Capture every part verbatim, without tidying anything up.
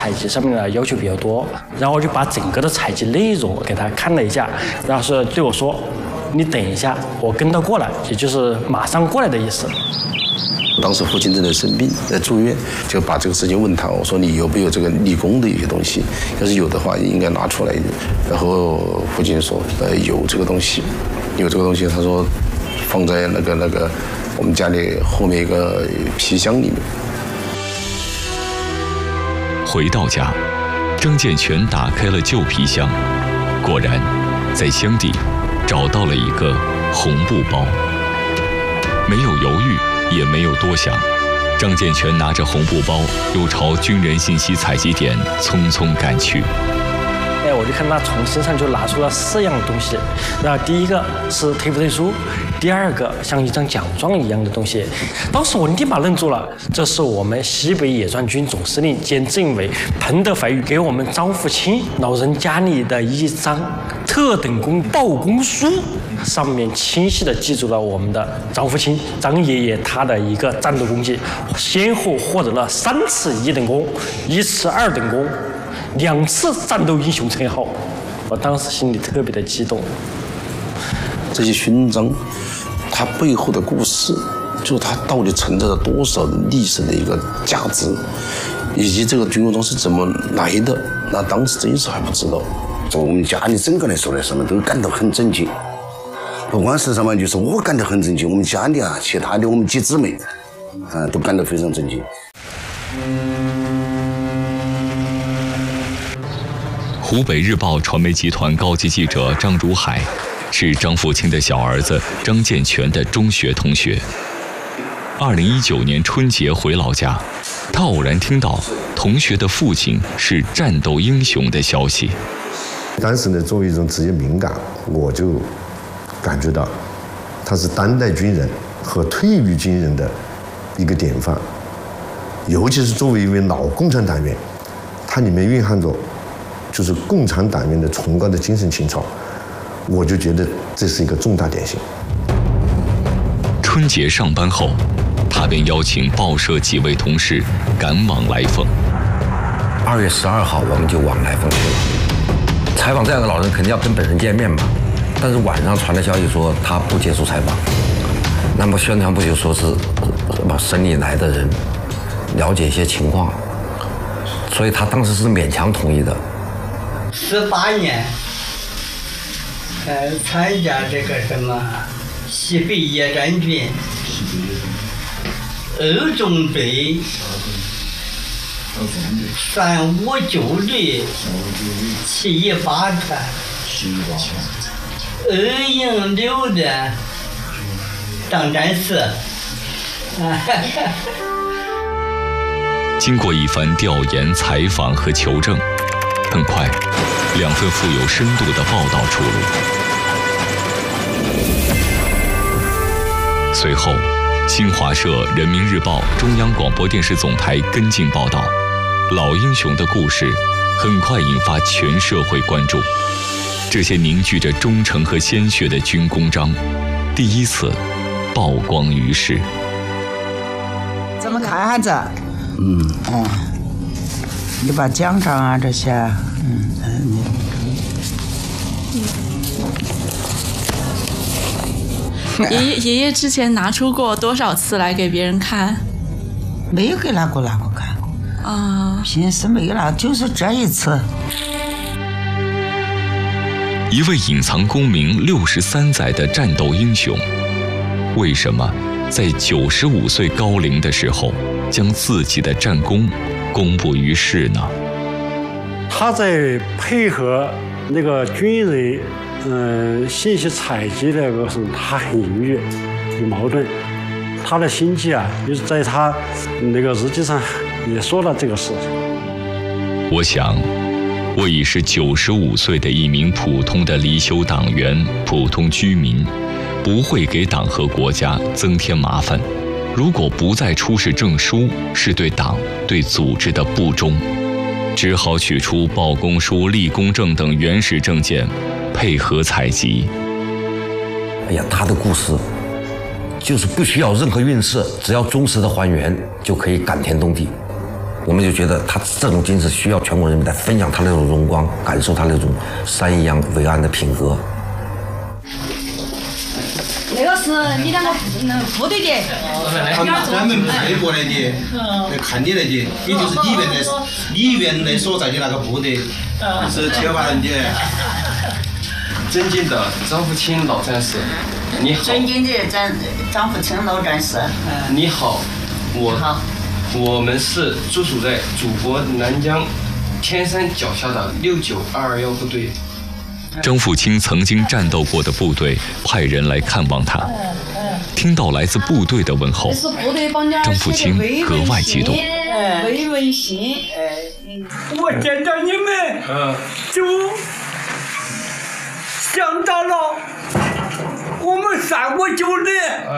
采集上面的要求比较多，然后我就把整个的采集内容给他看了一下，然后是对我说：“你等一下，我跟他过来，也就是马上过来的意思。” 当时父亲正在生病，在住院，就把这个事情问他，我说你有没有这个立功的一些东西？要是有的话，应该拿出来。然后父亲说，呃，有这个东西，有这个东西。他说，放在那个那个我们家里后面一个皮箱里面。 回到家，张建全打开了旧皮箱，果然，在箱底找到了一个红布包。没有犹豫，也没有多想，张建全拿着红布包，又朝军人信息采集点匆匆赶去。 哎，我就看他从身上就拿出了四样东西，那第一个是退伍证书，第二个像一张奖状一样的东西。当时我立马愣住了，这是我们西北野战军总司令兼政委彭德怀给我们张福清老人家里的一张特等功报功书，上面清晰地记住了我们的张福清张爷爷他的一个战斗功绩，先后获得了三次一等功，一次二等功，两次战斗英雄称号。我当时心里特别的激动。 这些勋章，它背后的故事，就是它到底存在着多少历史的一个价值，以及这个军功章是怎么来的，那当时真是还不知道。 从我们家里整个来说的什么都感到很震惊，不光是什么，就是我感到很震惊，我们家里啊，其他的我们几姊妹，啊，都感到非常震惊。 湖北日报传媒集团高级记者张如海，是张福清的小儿子张建全的中学同学。二零一九年春节回老家，他偶然听到同学的父亲是战斗英雄的消息。 当时呢，作为一种职业敏感，我就感觉到他是当代军人和退役军人的一个典范，尤其是作为一位老共产党员，它里面蕴含着就是共产党员的崇高的精神情操，我就觉得这是一个重大典型。 春节上班后，他便邀请报社几位同事赶往来凤。 二月十二号，我们就往来凤去了。采访这样的老人，肯定要跟本人见面嘛。但是晚上传来消息说他不接受采访，那么宣传部就说是什么省里来的人了解一些情况，所以他当时是勉强同意的。 十八年，呃，参加这个什么西北野战军二中队三五九旅七一八团二营六的当战士。 经过一番调研、采访和求证，很快，两份富有深度的报道出炉。随后，新华社、人民日报、中央广播电视总台跟进报道，老英雄的故事很快引发全社会关注。这些凝聚着忠诚和鲜血的军功章，第一次曝光于世。 怎么看子？嗯，哎，你把奖章啊这些，嗯， 爷爷爷爷之前拿出过多少次来给别人看？ 没有给拿过拿过看过啊， 平时没有拿，就是这一次。 一位隐藏功名六十三载的战斗英雄，为什么在九十五岁高龄的时候，将自己的战功公布于世呢？ 他在配合那个军人，嗯、呃，信息采集的那个时候，他很犹豫，有矛盾。他的心计啊，就是在他那个日记上也说了这个事情。 我想，我已是九十五岁的一名普通的离休党员、普通居民，不会给党和国家增添麻烦。如果不再出示证书，是对党、对组织的不忠，只好取出报功书、立功证等原始证件，配合采集。 哎呀，他的故事就是不需要任何润饰，只要忠实的还原，就可以感天动地。 我们就觉得他这种精神需要全国人民来分享他那种荣光，感受他那种山一样伟岸的品格。 那个是你两个那部队的， 咱们派过来的，来看你来的，也就是里面的你原来所在的那个部队，是铁八人的。 尊敬的张福清老战士，你好。 尊敬的张张福清老战士， 你好，我好。我们是驻守在祖国南疆天山脚下的六九二二幺部队。 张福清曾经战斗过的部队派人来看望他，听到来自部队的问候，张福清格外激动。 慰问信， 我见到你们，就想到了我们三国兄弟，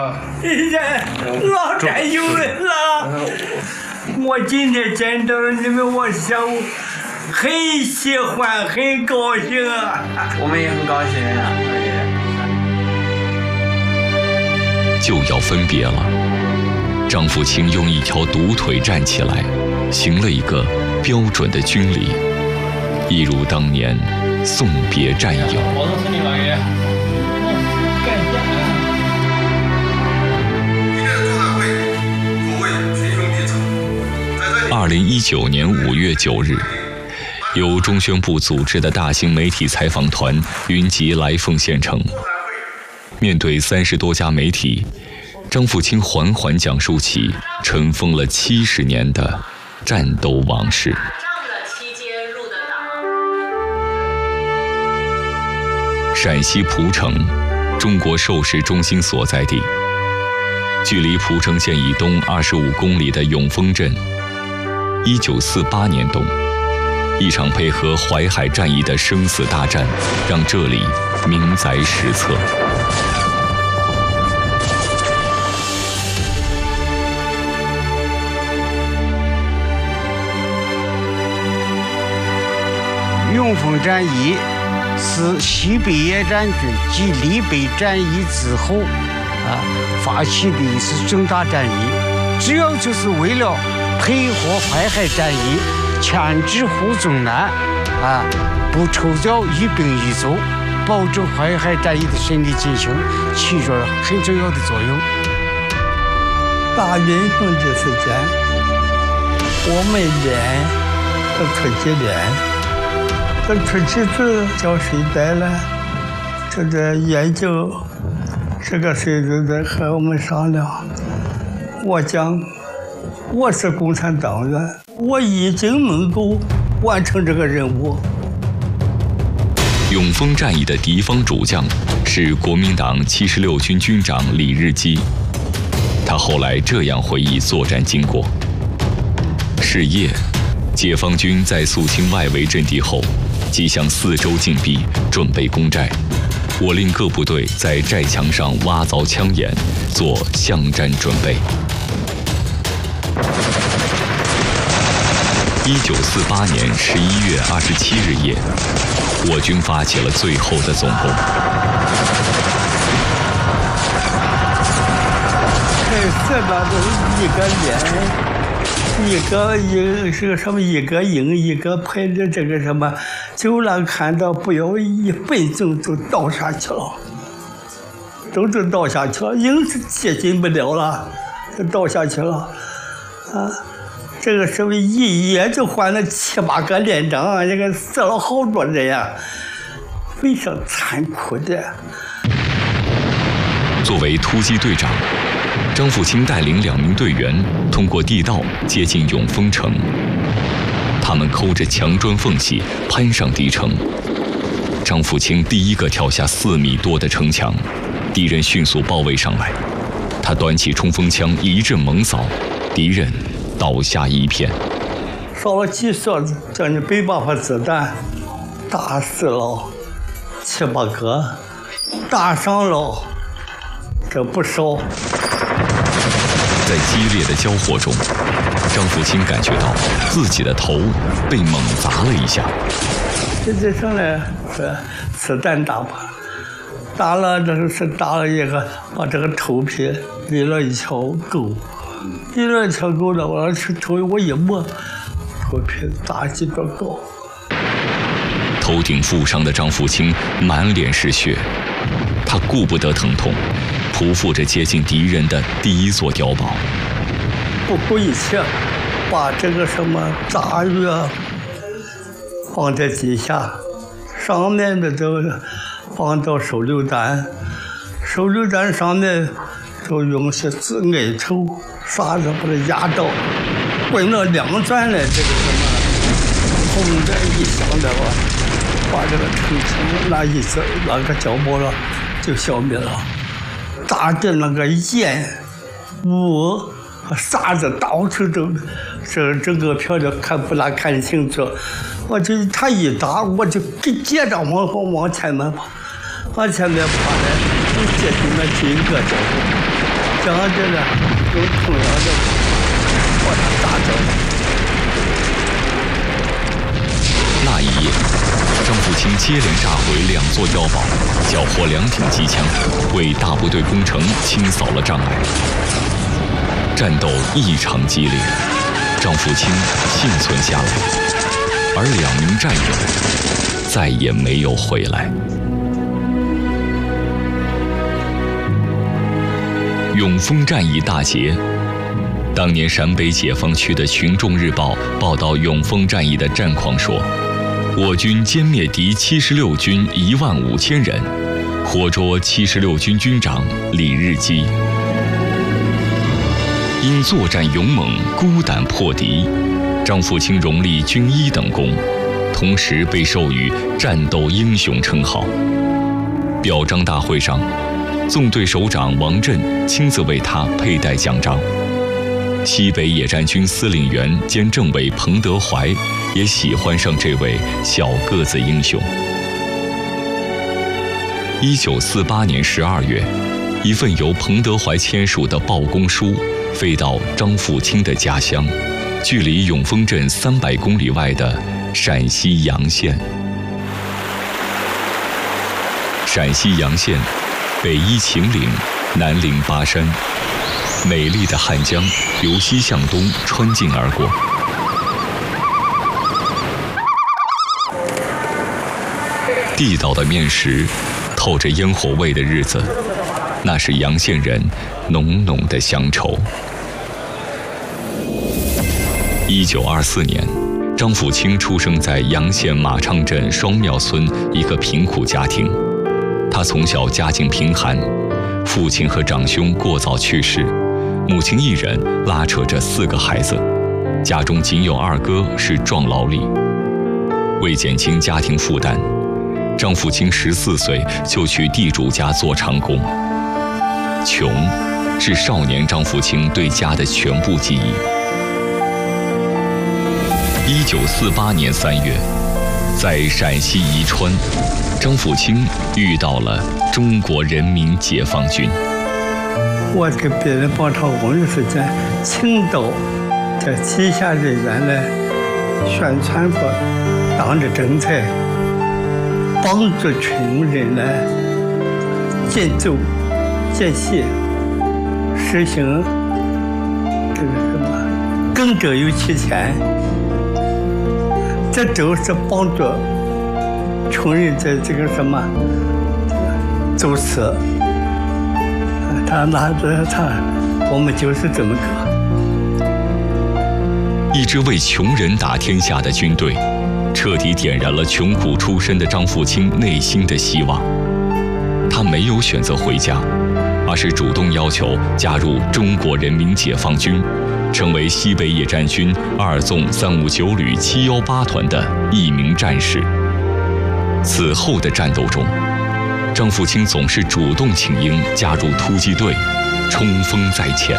老战友们了。我今天见到你们，我想很喜欢，很高兴啊！ 我们也很高兴。 就要分别了，张福清用一条独腿站起来，行了一个标准的军礼，一如当年送别战友。 保重身体，老爷。 二零一九年五月九日，由中宣部组织的大型媒体采访团云集来凤县城。面对三十多家媒体，张福清缓缓讲述起尘封了七十年的战斗往事。陕西蒲城，中国授时中心所在地，距离蒲城县以东二十五公里的永丰镇。一九四八年冬，一场配合淮海战役的生死大战，让这里名载史册。 永丰战役是西北野战军继lib北战役之后啊发起的一次重大战役，主要就是为了配合淮海战役，牵制胡宗南，啊，不抽调一兵一卒，保证淮海战役的顺利进行，起着很重要的作用。 大运动的时间，我们连和突击连，这突击组叫谁带了？这个研究，这个谁都在和我们商量。我讲。我是共产党员，我已经能够完成这个任务。 永丰战役的敌方主将是国民党七十六军军长李日基，他后来这样回忆作战经过：是夜，解放军在肃清外围阵地后，即向四周进逼，准备攻寨。我令各部队在寨墙上挖凿枪眼，做巷战准备。一九四八年十一月二十七日夜，我军发起了最后的总攻。 开始吧，都是一个连，一个一是个什么一个营，一个排的这个什么，就让看到不要一分钟就倒下去了，都就倒下去了，营是接近不了了，就倒下去了，啊。这个时候一夜就换了七八个连长，这个死了好多人呀，非常残酷的。 作为突击队长，张福清带领两名队员通过地道接近永丰城。他们抠着墙砖缝隙攀上敌城。张福清第一个跳下四米多的城墙，敌人迅速包围上来。他端起冲锋枪一阵猛扫，敌人倒下一片， 烧了几梭子，将近百把发子弹，打死了七八个，打伤了这不少。 在激烈的交火中，张福清感觉到自己的头被猛砸了一下。 实际上呢是子弹打破，打了这是打了一个，把这个头皮立了一条沟。 一轮成功了，我是头我一摸，头皮大几多高。 头顶负伤的张富清满脸是血，他顾不得疼痛，匍匐着接近敌人的第一座碉堡， 不顾一切把这个什么炸药放在底下，上面的都放到手榴弹，手榴弹上面都用些紫艾绸啥的把它压到，滚了两转来，这个什么轰的一响的话，把这个城墙那一次那个碉堡了就消灭了，炸的那个烟雾和沙子到处都，这整个漂亮看不大看清楚。我就他一打，我就跟接着往后往前面跑，往前面跑来，就接近那几个碉堡，这样子呢，用同样的把它打掉。 那一夜，张富清接连炸毁两座碉堡，缴获两挺机枪，为大部队攻城清扫了障碍。战斗异常激烈，张富清幸存下来，而两名战友再也没有回来。永丰战役大捷，当年陕北解放区的《群众日报》报道永丰战役的战况说，我军歼灭敌七十六军一万五千人，活捉七十六军军长李日基。因作战勇猛、孤胆破敌，张富清荣立军医等功，同时被授予战斗英雄称号。表彰大会上，纵队首长王震亲自为他佩戴奖章。西北野战军司令员兼政委彭德怀也喜欢上这位小个子英雄。一九四八年十二月，一份由彭德怀签署的报功书飞到张富清的家乡，距离永丰镇三百公里外的陕西洋县。陕西洋县北依秦岭，南临巴山，美丽的汉江由西向东穿境而过。地道的面食，透着烟火味的日子，那是洋县人浓浓的乡愁。一九二四年，张富清出生在洋县马昌镇双庙村一个贫苦家庭。他从小家境贫寒，父亲和长兄过早去世，母亲一人拉扯着四个孩子，家中仅有二哥是壮劳力。为减轻家庭负担，张富清十四岁就去地主家做长工。穷是少年张富清对家的全部记忆。一九四八年三月，在陕西宜川，张富清遇到了中国人民解放军。 我给别人帮他工的时间，青岛在旗下人员来宣传过党的政策，帮助穷人来建奏、建系，实行这个什么耕者有其田，这都是帮助穷人在这个什么走私。他拿着他，我们就是这么个。 一支为穷人打天下的军队，彻底点燃了穷苦出身的张富清内心的希望。他没有选择回家，而是主动要求加入中国人民解放军，成为西北野战军二纵三五九旅七幺八团的一名战士。此后的战斗中，张富清总是主动请缨加入突击队，冲锋在前。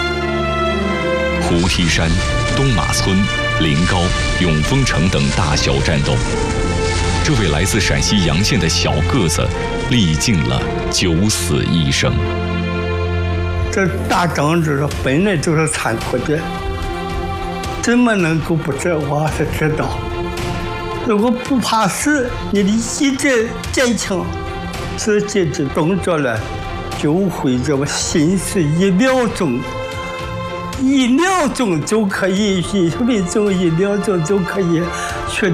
胡梯山、东马村、临高、永丰城等大小战斗，这位来自陕西洋县的小个子历尽了九死一生。 这打仗这本来就是残酷的，怎么能够不知？我是知道，如果不怕死，你的意志坚强，自己的动作了，就会这么心思一秒钟一秒钟就可以，一分钟一秒钟就可以去。